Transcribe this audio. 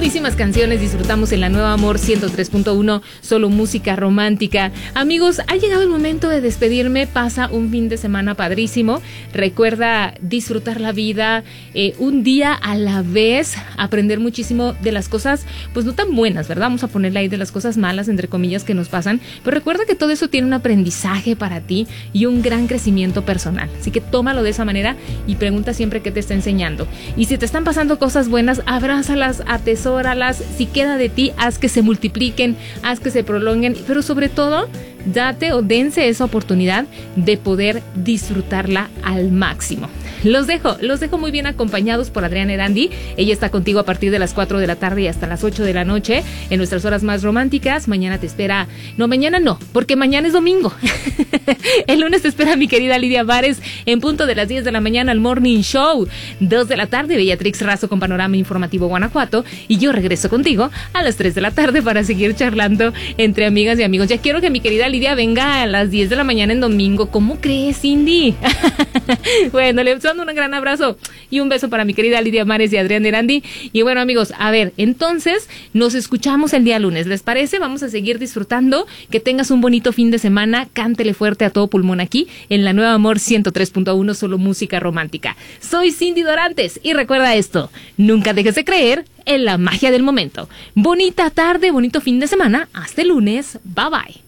buenísimas canciones disfrutamos en la Nueva Amor 103.1, solo música romántica. Amigos, ha llegado el momento de despedirme. Pasa un fin de semana padrísimo. Recuerda disfrutar la vida un día a la vez, aprender muchísimo de las cosas, pues no tan buenas, ¿verdad? Vamos a ponerle ahí de las cosas malas, entre comillas, que nos pasan. Pero recuerda que todo eso tiene un aprendizaje para ti y un gran crecimiento personal. Así que tómalo de esa manera y pregunta siempre qué te está enseñando. Y si te están pasando cosas buenas, abrázalas, atesóralas. Si queda de ti, haz que se multipliquen, haz que se prolonguen, pero sobre todo, date o dense esa oportunidad de poder disfrutarla al máximo. Los dejo muy bien acompañados por Adriana Erandi. Ella está contigo a partir de las 4 de la tarde y hasta las 8 de la noche en nuestras horas más románticas. Mañana te espera, mañana no, porque mañana es domingo. El lunes te espera mi querida Lidia Vares en punto de las 10 de la mañana al Morning Show. 2 de la tarde, Beatrix Razo con Panorama Informativo Guanajuato. Y yo regreso contigo a las 3 de la tarde para seguir charlando entre amigas y amigos. Ya quiero que mi querida Lidia venga a las 10 de la mañana en domingo. ¿Cómo crees, Cindy? Bueno, les mando un gran abrazo y un beso para mi querida Lidia Mares y Adrián Erandi. Y bueno, amigos, a ver, entonces nos escuchamos el día lunes. ¿Les parece? Vamos a seguir disfrutando. Que tengas un bonito fin de semana. Cántele fuerte a todo pulmón aquí en la Nueva Amor 103.1, solo música romántica. Soy Cindy Dorantes y recuerda esto: nunca dejes de creer en la magia del momento. Bonita tarde, bonito fin de semana. Hasta el lunes. Bye bye.